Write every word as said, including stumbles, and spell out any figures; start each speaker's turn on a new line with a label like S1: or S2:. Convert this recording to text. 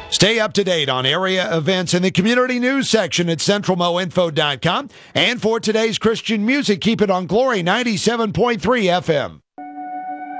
S1: Stay up to date on area events in the community news section at central mo info dot com. And for today's Christian music, keep it on Glory ninety-seven point three F M.